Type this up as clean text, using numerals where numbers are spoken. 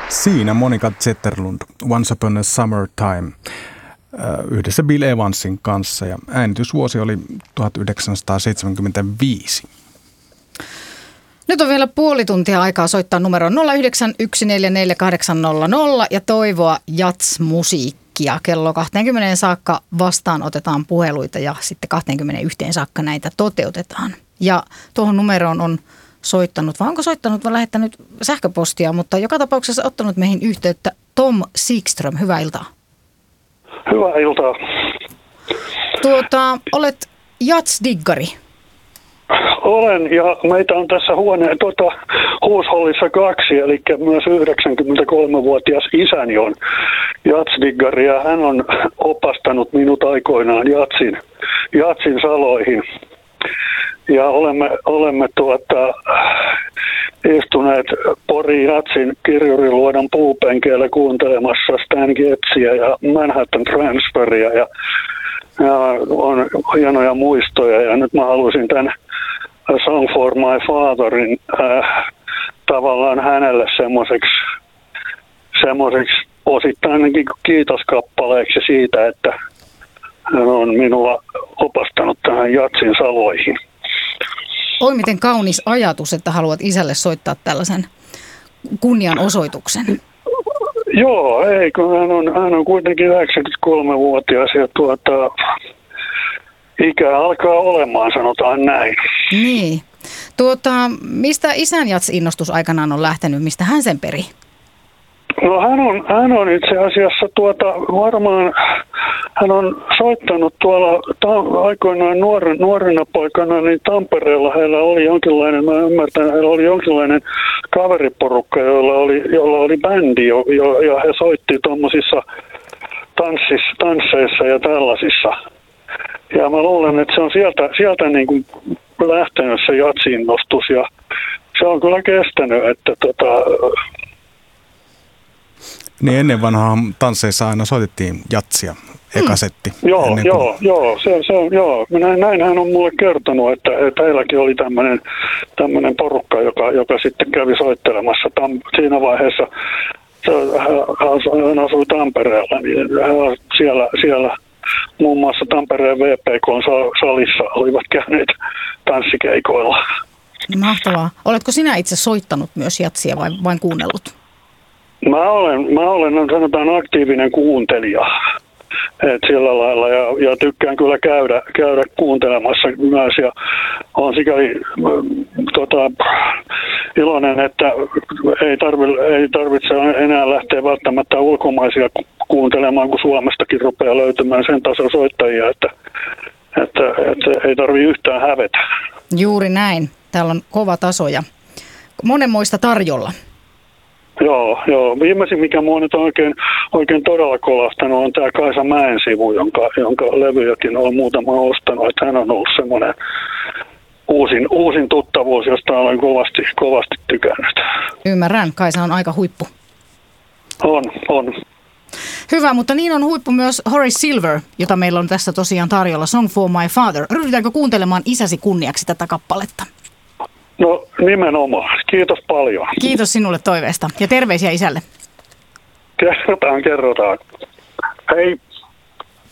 Siinä Monika Zetterlund, Once Upon a Summer Time, yhdessä Bill Evansin kanssa, ja äänitysvuosi oli 1975. Nyt on vielä puoli tuntia aikaa soittaa numeroon 09144800 ja toivoa jats-musiikkia. Kello 20 saakka vastaan otetaan puheluita ja sitten 21 saakka näitä toteutetaan. Ja tuohon numeroon on soittanut, vai onko soittanut vai lähettänyt sähköpostia, mutta joka tapauksessa ottanut meihin yhteyttä Tom Sikström. Hyvää iltaa. Hyvää iltaa. Olet jats-diggari. Olen, ja meitä on tässä huushollissa 2, eli myös 93-vuotias isäni on jatsdiggari, ja hän on opastanut minut aikoinaan jatsin saloihin. Ja olemme istuneet Porin jatsin kirjuriluodan puupenkeillä kuuntelemassa Stan Getziä ja Manhattan Transferia, ja on hienoja muistoja, ja nyt mä haluaisin tämän A Song for My Fatherin tavallaan hänelle semmoiseksi osittain ainakin kiitoskappaleeksi siitä, että hän on minua opastanut tähän jatsin saloihin. Oi miten kaunis ajatus, että haluat isälle soittaa tällaisen kunnianosoituksen. Joo, ei, kun hän on kuitenkin 93-vuotias ja ikä alkaa olemaan, sanotaan näin. Niin. Mistä isän jats-innostus aikanaan on lähtenyt? Mistä hän sen peri? No hän on itse asiassa varmaan, hän on soittanut tuolla aikoinaan nuorena poikana, niin Tampereella heillä oli jonkinlainen, mä ymmärtän, heillä oli jonkinlainen kaveriporukka, jolla oli bändi, ja he soitti tuommoisissa tansseissa ja tällaisissa. Ja mä luulen, että se on sieltä niin kuin lähtenyt se jatsi-innostus, ja se on kyllä kestänyt, että Niin ennen vanhaan tansseissa aina soitettiin jatsia, ekasetti. Joo. Näin hän on mulle kertonut, että heilläkin oli tämmöinen porukka, joka sitten kävi soittelemassa siinä vaiheessa. Hän asui Tampereella, niin siellä muun muassa Tampereen VPK-salissa olivat käyneet tanssikeikoilla. Mahtavaa. Oletko sinä itse soittanut myös jatsia vai vain kuunnellut? Mä olen sanotaan aktiivinen kuuntelija. Et sillä lailla ja tykkään kyllä käydä kuuntelemassa myös ja on sikäli iloinen, että ei tarvitse enää lähteä välttämättä ulkomaisia kuuntelemaan, kun Suomestakin rupeaa löytymään sen tason soittajia, että ei tarvitse yhtään hävetä. Juuri näin. Täällä on kova taso ja monenmoista tarjolla. Joo. Viimeisin, mikä mua nyt oikein todella kolahtanut, on tämä Kaisa Mäen sivu, jonka levyjäkin olen muutama ostanut. Että hän on ollut semmoinen uusin tuttavuus, josta olen kovasti tykännyt. Ymmärrän, Kaisa on aika huippu. On. Hyvä, mutta niin on huippu myös Horace Silver, jota meillä on tässä tosiaan tarjolla, Song for My Father. Ryhdytäänkö kuuntelemaan isäsi kunniaksi tätä kappaletta? No nimenomaan. Kiitos paljon. Kiitos sinulle toiveesta ja terveisiä isälle. Kerrotaan. Hei.